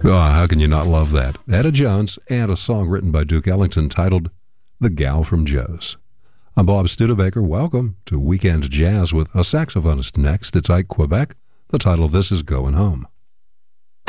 Oh, how can you not love that? Etta Jones and a song written by Duke Ellington titled The Gal from Joe's. I'm Bob Studebaker. Welcome to Weekend Jazz with a saxophonist next. It's Ike Quebec. The title of this is Going Home.